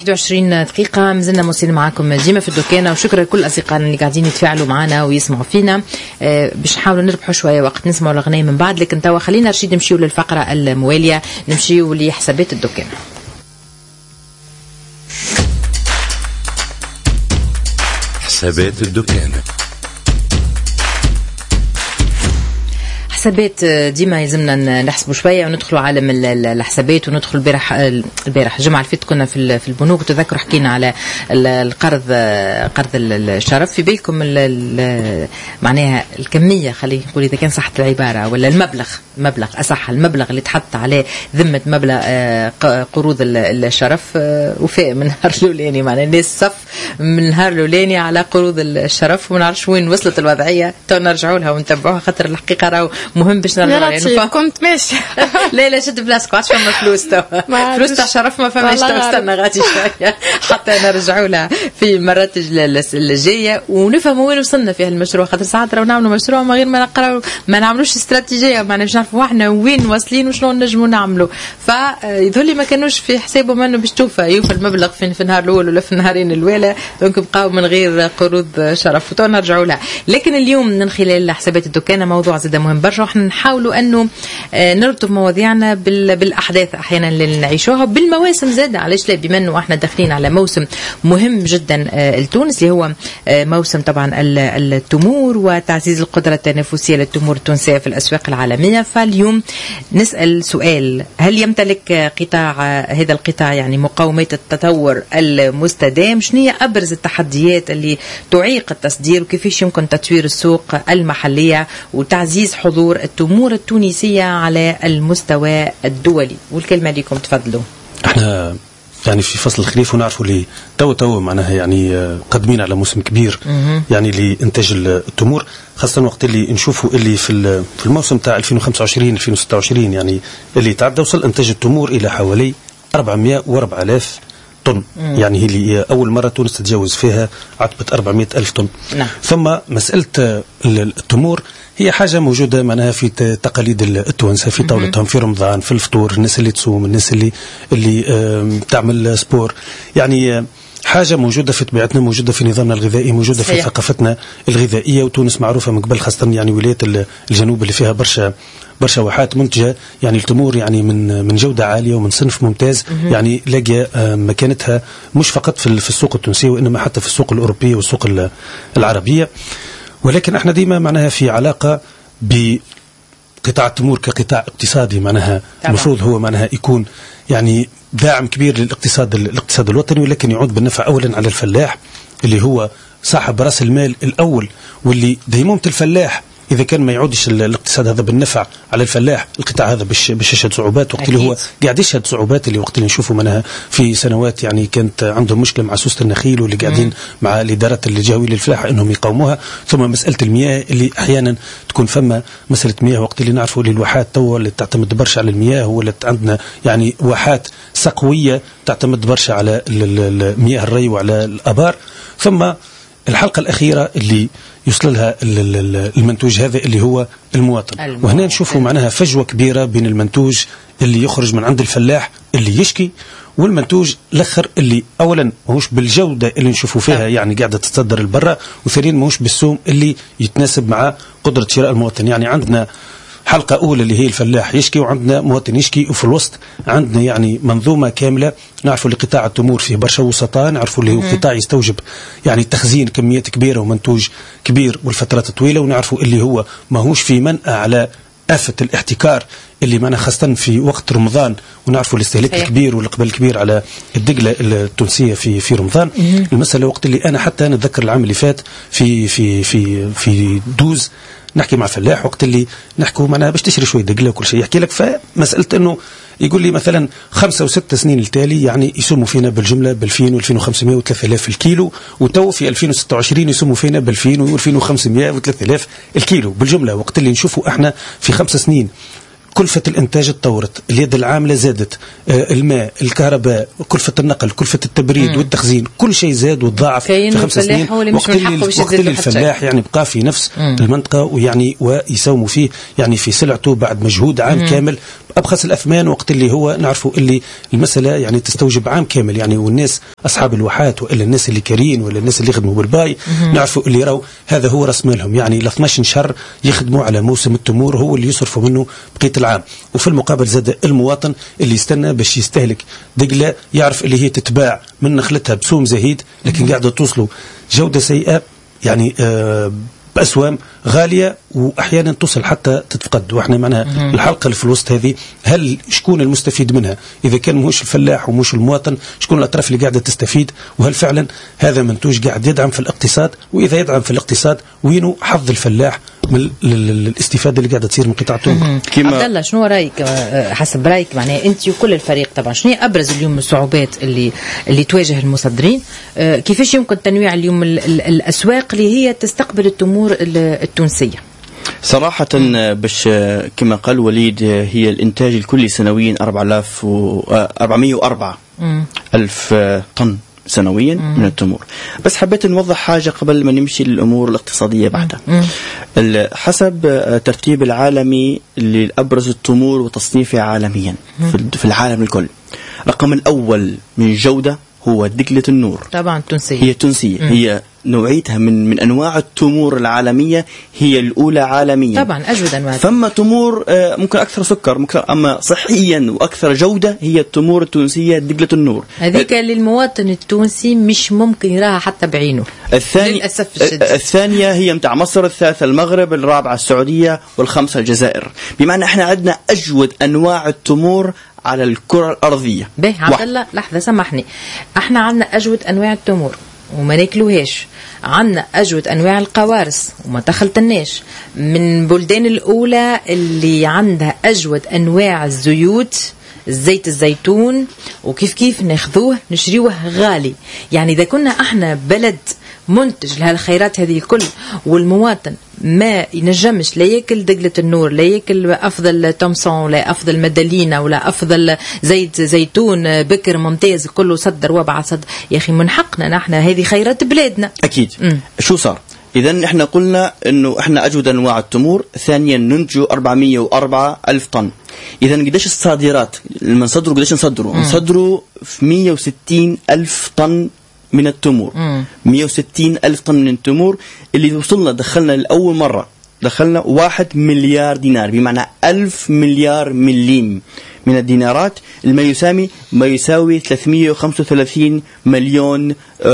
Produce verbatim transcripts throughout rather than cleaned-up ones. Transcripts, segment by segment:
واحد وعشرين دقيقة مازلنا موصلين معاكم ديما في الدكانة، وشكرا لكل أصدقائنا اللي قاعدين يتفاعلوا معنا ويسمعوا فينا. آه باش نحاولوا نربحوا شوية وقت نسمعوا الأغنية من بعد، لكن توا خلينا رشيد نمشيوا للفقرة الموالية، نمشيوا لحسابات الدكانة. حسابات الدكانة. حسابات ديما يلزمنا نحسبوا شويه وندخلوا عالم الحسابات، وندخل البارح البارح الجمعه اللي فاتت كنا في في البنوك، تذكروا حكينا على القرض قرض الشرف. في بالكم معناها الكميه، خلينا نقول اذا كان صحت العباره، ولا المبلغ المبلغ اصح المبلغ اللي تحط عليه ذمه مبلغ قروض الشرف وفاء من النهار الاولاني، معناها الناس صف من النهار الاولاني على قروض الشرف، وما نعرفش وين وصلت الوضعيه. تو نرجعوا لها ونتبعوها، خاطر الحقيقه راهو مهم باش نرجعوا يعني. كنت ماشي لا لا شد بلاصتك، عادش فما فلوس توا، فلوس تاع شرف ما فماش، استنى غادي شويه حتى نرجعوا لها في المرات الجايه ونفهموا وين وصلنا في هالمشروع. خاطر ساعات راهو نعملوا مشروع ما غير ما نقراو، ما نعملوش استراتيجيه، ما باش نعرفوا احنا وين واصلين وشنو نجموا نعملوا. فيظهر لي ما كانوش في حسابهم انه باش توفى يوفى المبلغ في, في النهار الاول ولا في النهارين الاولى، دونك بقاو من غير قروض شرف، وتو نرجعوا لها. لكن اليوم من خلال حسابات الدكانه موضوع زاد مهم برشا، وحنا نحاولوا انه نربطوا مواضيعنا بالاحداث احيانا اللي نعيشوها، بالمواسم زاده. علاش لا؟ بما انه احنا داخلين على موسم مهم جدا لتونس، اللي هو موسم طبعا التمور وتعزيز القدره التنافسيه للتمور التونسيه في الاسواق العالميه. فاليوم نسال سؤال: هل يمتلك قطاع هذا القطاع يعني مقومات التطور المستدام؟ شنو هي ابرز التحديات اللي تعيق التصدير، وكيفاش يمكن تطوير السوق المحليه وتعزيز حضور التمور التونسيه على المستوى الدولي؟ والكلمه لكم، تفضلوا. احنا يعني في فصل الخريف ونعرفوا لي تو تو معناها يعني قادمين على موسم كبير يعني لإنتاج التمور، خاصة وقت اللي نشوفوا اللي في في الموسم تاع ألفين وخمسة وعشرين ألفين وستة وعشرين يعني اللي تعدى وصل إنتاج التمور إلى حوالي أربعمائة وأربعة آلاف طن. مم. يعني هي اللي أول مرة تونس تتجاوز فيها عتبة أربعمائة ألف طن. نعم. ثم مسألة التمور هي حاجة موجودة معناها في تقاليد التوانسة، في طاولتهم في رمضان، في الفطور، الناس اللي تصوم، الناس اللي اللي تعمل سبور، يعني حاجة موجودة في طبيعتنا، موجودة في نظامنا الغذائي، موجودة في ثقافتنا الغذائية. وتونس معروفة من قبل، خاصة يعني ولايات الجنوب اللي فيها برشا برشا واحات منتجة يعني التمور يعني من من جودة عالية ومن صنف ممتاز، يعني لاقية مكانتها مش فقط في في السوق التونسية وإنما حتى في السوق الأوروبية والسوق العربية. ولكن احنا ديما معناها في علاقة بقطاع التمور كقطاع اقتصادي، معناها المفروض هو معناها يكون يعني داعم كبير للاقتصاد الاقتصاد الوطني، ولكن يعود بالنفع اولا على الفلاح اللي هو صاحب راس المال الاول، واللي ديمومة الفلاح إذا كان ما يعودش الاقتصاد هذا بالنفع على الفلاح، القطاع هذا باش باش يشهد صعوبات، وقت اللي هو قاعد يشهد صعوبات اللي وقت اللي نشوفوا منها في سنوات يعني كانت عندهم مشكلة مع سوسة النخيل، واللي قاعدين مع الإدارات الجهوية للفلاحة إنهم يقاوموها. ثم مسألة المياه اللي أحيانا تكون فما مسألة مياه، وقت اللي نعرفوا اللي الواحات توا اللي تعتمد برشا على المياه، ولا عندنا يعني واحات سقوية تعتمد برشا على المياه الري وعلى الآبار. ثم الحلقة الأخيرة اللي يوصل لها المنتوج هذا اللي هو المواطن، المواطن. وهنا نشوفوا معناها فجوة كبيرة بين المنتوج اللي يخرج من عند الفلاح اللي يشكي، والمنتوج الاخر اللي اولا ماهوش بالجودة اللي نشوفوا فيها يعني قاعدة تتصدر البرة، وثانيا ماهوش بالسوم اللي يتناسب مع قدرة شراء المواطن. يعني عندنا حلقة أولى اللي هي الفلاح يشكي، وعندنا مواطن يشكي، وفي الوسط عندنا يعني منظومة كاملة. نعرفوا اللي قطاع التمور فيه برشا وسطاء، نعرفوا اللي هو قطاع يستوجب يعني تخزين كميات كبيرة ومنتوج كبير والفترات طويلة، ونعرفوا اللي هو ماهوش في منأى على آفة الاحتكار اللي معنا خاصة في وقت رمضان، ونعرفوا الاستهلاك الكبير والإقبال الكبير على الدقلة التونسية في في رمضان. المسألة وقت اللي أنا حتى نتذكر العام اللي فات في في في في دوز نحكي مع فلاح، وقت اللي نحكوا معنا باش تشري شوي دقلة وكل شيء يحكي لك، فمسألة أنه يقول لي مثلا خمسة وست سنين التالي يعني يسموا فينا بالجملة بالفين والفين وخمسمائة وثلاثة آلاف الكيلو، وتو في ألفين وستة وعشرين يسموا فينا بالفين والفين وخمسمائة وثلاثة آلاف الكيلو بالجملة. وقت اللي نشوفوا احنا في خمس سنين كلفة الإنتاج تطورت، اليد العاملة زادت، آه الماء، الكهرباء، كلفة النقل، كلفة التبريد مم. والتخزين، كل شيء زاد وتضاعف في خمس سنين. وقت اللي, وقت اللي الفلاح يعني بقى في نفس مم. المنطقة ويعني ويساوموا فيه يعني في سلعته بعد مجهود عام مم. كامل أبخس الأثمان، وقت اللي هو نعرفوا اللي المسألة يعني تستوجب عام كامل يعني، والناس أصحاب الواحات وإلا الناس اللي كارين ولا الناس اللي يخدموا بالباي مم. نعرفوا اللي يروا هذا هو رأس مالهم، يعني ل اثناش شهر يخدموا على موسم التمور هو اللي يصرفوا منه بقية العام. وفي المقابل زاد المواطن اللي يستنى باش يستهلك دقلة يعرف اللي هي تتباع من نخلتها بسوم زهيد لكن قاعدة توصله جودة سيئة يعني آه بأسوام غالية وأحيانا توصل حتى تتفقد. وإحنا معنا الحلقة اللي في الوسط هذه هل شكون المستفيد منها؟ إذا كان مش الفلاح ومش المواطن شكون الأطراف اللي قاعدة تستفيد؟ وهل فعلا هذا منتوج قاعد يدعم في الاقتصاد؟ وإذا يدعم في الاقتصاد وينه حظ الفلاح من الاستفادة اللي قاعدة تصير من قطاع التمور؟ عبد الله شنو رأيك حسب رأيك معناه أنت وكل الفريق طبعا شنو أبرز اليوم الصعوبات اللي اللي تواجه المصدرين؟ كيفاش يمكن تنويع اليوم الأسواق اللي هي تستقبل التمور التونسية؟ صراحة باش كما قال وليد هي الإنتاج الكلي سنويا أربعمائة وأربعة ألف طن سنويا من التمور. بس حبيت نوضح حاجة قبل ما نمشي للأمور الاقتصادية بعدها. حسب الترتيب العالمي لأبرز التمور وتصنيفها عالميا في العالم الكل، رقم الأول من جودة هو دقلة النور. طبعا تونسية، هي تونسية. مم. هي نوعيتها من من أنواع التمور العالمية هي الأولى عالميا. طبعا أجود أنواع. ثم تمور ممكن أكثر سكر ممكن، أما صحيا وأكثر جودة هي التمور التونسية دقلة النور. هذيك للمواطن التونسي مش ممكن يراها حتى بعينه. الثاني للأسف الشديد. الثانية هي متاع مصر، الثالثة المغرب، الرابعة السعودية، والخامسة الجزائر. بمعنى إحنا عندنا أجود أنواع التمور على الكرة الأرضية. به عبد الله لحظة سامحني، احنا عندنا أجود أنواع التمور وما ناكلوهاش، عندنا أجود أنواع القوارص وما تخلطناش، من بلدان الأولى اللي عندها أجود أنواع الزيوت، زيت الزيتون، وكيف كيف ناخذوه نشريوه غالي. يعني إذا كنا احنا بلد منتج لهالخيرات هذه الكل والمواطن ما ينجمش لا ياكل دقلة النور، لا ياكل أفضل تومسون، لا أفضل مدلينا، ولا أفضل زيت زيتون بكر ممتاز كله صدر وبعد صدر، يا أخي من حقنا نحن هذه خيرات بلادنا. أكيد. م. شو صار؟ إذن إحنا قلنا إنه إحنا أجود أنواع التمور، ثانيا ننتج أربعمائة وأربعة ألف طن. إذن قديش الصادرات اللي نصدروا قديش نصدروا؟ نصدروا في مئة وستين ألف طن من التمور. مم. مئة وستين ألف طن من التمور اللي وصلنا دخلنا لأول مرة دخلنا واحد مليار دينار، بمعنى ألف مليار مليم من الدينارات، ما يساوي ما يساوي ثلاثمائة وخمسة وثلاثين مليون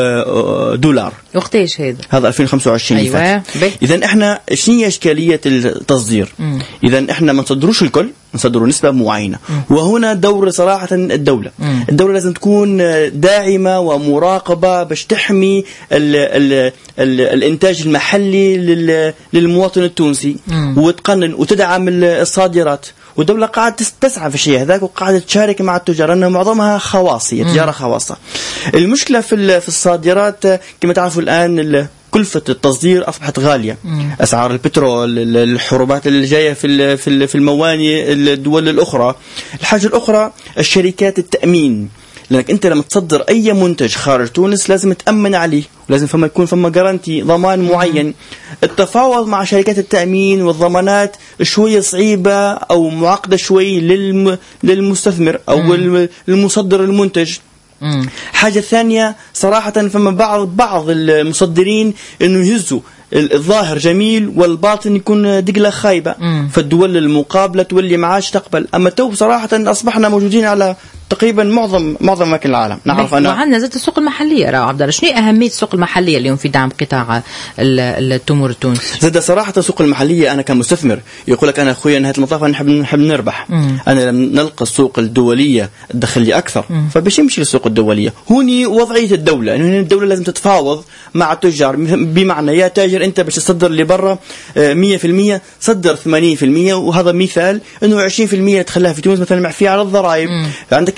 دولار. وقتاش هذا؟ هذا ألفين وخمسة وعشرين. أيوة. إذن إحنا شنو هي إشكالية التصدير؟ إذن إحنا ما نصدروش الكل، نصدروا نسبة معينة. مم. وهنا دور صراحة الدولة. مم. الدولة لازم تكون داعمة ومراقبة باش تحمي ال ال ال الإنتاج المحلي للمواطن التونسي. مم. وتقنن وتدعم الصادرات. والدولة قاعدة تسعى في الشيء هذاك وقاعدة تشارك مع التجار، لأن معظمها خواصية، تجارة خواصة. المشكلة في في الصادرات كما تعرفوا الآن كلفة التصدير أصبحت غالية. مم. أسعار البترول، الحروبات اللي جاية في في الموانئ الدول الأخرى. الحاجة الأخرى الشركات التأمين، لأنك أنت لما تصدر أي منتج خارج تونس لازم تأمن عليه، ولازم فما يكون فما جارانتي ضمان معين. التفاوض مع شركات التأمين والضمانات شوية صعيبة أو معقدة شوي للم للمستثمر أو مم. المصدر المنتج. مم. حاجة ثانية صراحة فما بعض بعض المصدرين إنه يهزوا الظاهر جميل والباطن يكون دقلة خايبة. مم. فالدول المقابلة تولي معاش تقبل. أما تو بصراحة أصبحنا موجودين على تقريبا معظم معظم أماكن العالم. نعرف أنا. وعندنا زاد السوق المحلية. راه عبد الله شنو أهمية السوق المحلية اليوم في دعم قطاع التمور التونسي؟ زاد صراحة السوق المحلية أنا كمستثمر يقول لك أنا أخويا نهاية المطاف نحب نحب نربح. مم. أنا لما نلقى السوق الدولية تدخل لي أكثر. مم. فباش يمشي للسوق الدولية هوني وضعية الدولة، إنه الدولة لازم تتفاوض مع التجار، بمعنى يا تاجر أنت باش تصدر لي برا مية في المية صدر ثمانين في المية، وهذا مثال إنه عشرين في المية تخليها في تونس مثلا معفية على الضرائب. عندك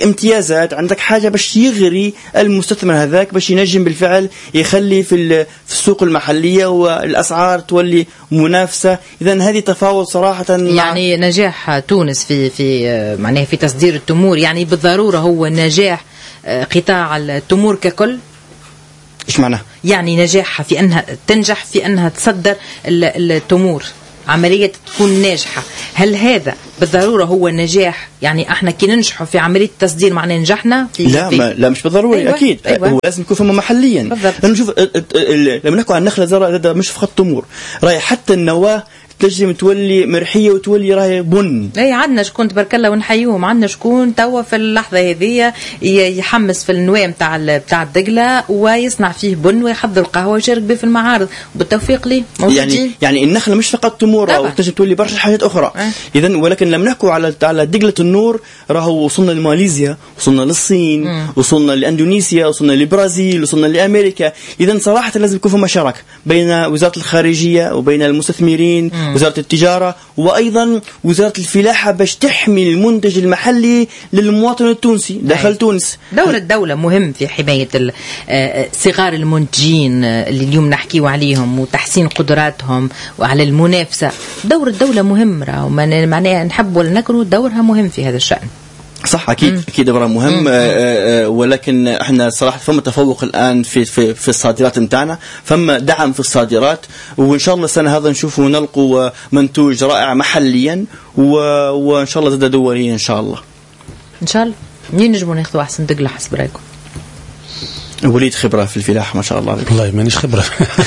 امتيازات، عندك حاجة باش يغري المستثمر هذاك باش ينجم بالفعل يخلي في في السوق المحلية والأسعار تولي منافسة. إذا هذه تفاوض صراحة. يعني نجاح تونس في في معناه في تصدير التمور يعني بالضرورة هو نجاح قطاع التمور ككل. إيش معناه؟ يعني نجاحها في أنها تنجح في أنها تصدر التمور، عملية تكون ناجحة. هل هذا بالضرورة هو النجاح؟ يعني احنا كي ننجحوا في عملية التصدير معناه نجحنا في لا في ما لا مش بالضرورة. أيوة أكيد أيوة. هو لازم يكون فما محليا. لما نشوف لما نحكوا عن النخلة زرع هذا مش فقط تمور، راي حتى النواة تنجم تولي مرحية وتولي راهي بن. اي عندنا شكون تبارك الله ونحيوهم، عندنا شكون توا في اللحظة هذه يحمس في النواة متاع بتاع الدقلة ويصنع فيه بن ويحضر القهوة ويشارك به في المعارض بالتوفيق لي موجودين. يعني يعني النخلة مش فقط تمور وتنجم تولي برشا حاجات أخرى. أه. إذا ولكن لما نحكوا على على دقلة النور راهو وصلنا لماليزيا، وصلنا للصين، م. وصلنا لأندونيسيا، وصلنا للبرازيل، وصلنا لأمريكا. إذا صراحة لازم يكون في مشاركة بين وزارة الخارجية وبين المستثمرين، م. وزارة التجارة وأيضا وزارة الفلاحة باش تحمي المنتج المحلي للمواطن التونسي داخل أي. تونس. دور الدولة مهم في حماية صغار المنتجين اللي اليوم نحكيو عليهم وتحسين قدراتهم وعلى المنافسة. دور الدولة مهم، راه معناها نحب ولا نكره دورها مهم في هذا الشأن. صح أكيد مم. أكيد دورها مهم. آه آه ولكن احنا صراحة فما تفوق الآن في في في الصادرات نتاعنا، فما دعم في الصادرات، وإن شاء الله السنة هذا نشوف ونلقوا منتوج رائع محليا وإن شاء الله زاد دوليا إن شاء الله. إن شاء الله. منين نجموا ناخذوا أحسن دقلة حسب رأيكم؟ وليد خبرة في الفلاحة ما شاء الله. والله مانيش خبرة.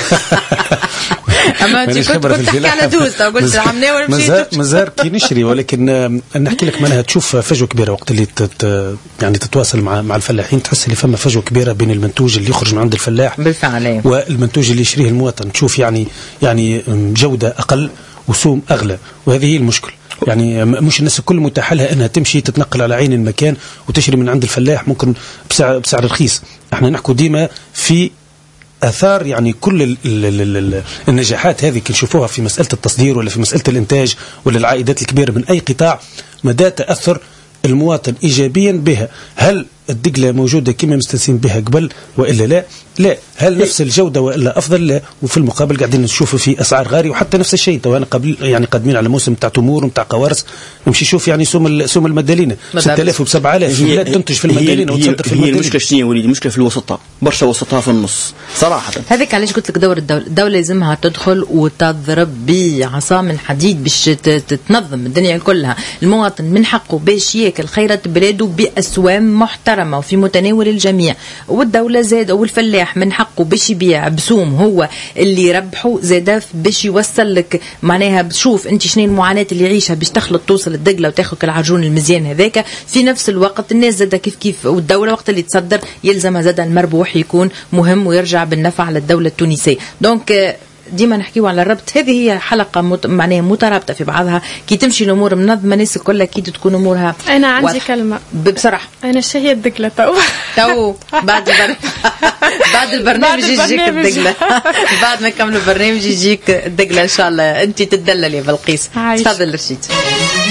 أما أنت كنت تحكي على دوز قلت عمنا ولا مشيت مزار كي نشري، ولكن نحكي لك معناها تشوف فجوة كبيرة وقت اللي تت يعني تتواصل مع مع الفلاحين، تحس اللي فما فجوة كبيرة بين المنتوج اللي يخرج من عند الفلاح بالفعل والمنتوج اللي يشريه المواطن. تشوف يعني يعني جودة أقل وسوم أغلى، وهذه هي المشكل. يعني مش الناس الكل متاح لها انها تمشي تتنقل على عين المكان وتشري من عند الفلاح ممكن بسعر, بسعر رخيص. احنا نحكوا ديما في اثار يعني كل ال ال ال ال النجاحات هذه كي نشوفوها في مساله التصدير ولا في مساله الانتاج ولا العائدات الكبيره من اي قطاع، مدى تاثر المواطن ايجابيا بها. هل الدقلة موجودة كما مستنسين بها قبل وإلا لا؟ لا. هل نفس الجودة وإلا أفضل؟ لا. وفي المقابل قاعدين نشوف في أسعار غالية. وحتى نفس الشيء تو أنا قبل يعني قادمين على موسم تاع تمور ومتاع قوارص، نمشي نشوف يعني سوم سوم المدالينة ستة آلاف وسبعة آلاف في بلاد تنتج في المدالينة وتصدر في المدالينة. المشكلة شنو يا وليدي؟ المشكلة في الوسطاء، برشا وسطها في النص صراحة. هذيك علاش قلت لك دور الدولة. الدولة لازمها تدخل وتضرب بعصا من حديد باش تنظم الدنيا كلها. المواطن من حقه باش ياكل خيرات بلاده بأسوام محترمة وفي متناول الجميع، والدولة زاد والفلاح من حقه باش يبيع بسوم هو اللي ربحه زاد باش يوصل لك معناها. بشوف انت شنو المعاناة اللي يعيشها باش تخلط توصل الدقلة وتاخذ العجون المزيان هذاك. في نفس الوقت الناس زاد كيف كيف، والدولة وقت اللي تصدر يلزم زاد المربوح يكون مهم ويرجع بالنفع على الدولة التونسية. دونك ديما نحكيو على الربط. هذه هي حلقة مت... معناها مترابطة في بعضها. كي تمشي الأمور منظمة الناس كلها أكيد تكون أمورها. أنا عندي واضح. كلمة بصراحة أنا شهية الدقلة تو تو بعد البر... بعد البرنامج يجيك الدقلة. بعد ما نكمل البرنامج يجيك الدقلة إن شاء الله. أنت تدللي يا بلقيس. تفضل رشيد.